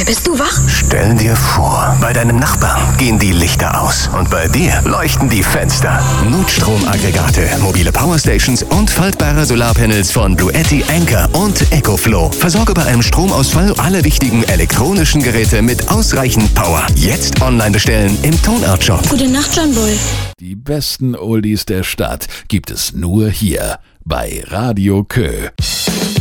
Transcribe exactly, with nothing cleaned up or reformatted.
John bist du wach? Stell dir vor, bei deinem Nachbarn gehen die Lichter aus und bei dir leuchten die Fenster. Notstromaggregate, mobile Powerstations und faltbare Solarpanels von Bluetti, Anker und EcoFlow. Versorge bei einem Stromausfall alle wichtigen elektronischen Geräte mit ausreichend Power. Jetzt online bestellen im Tonart-Shop. Gute Nacht, John Boy. Die besten Oldies der Stadt gibt es nur hier bei Radio Kö.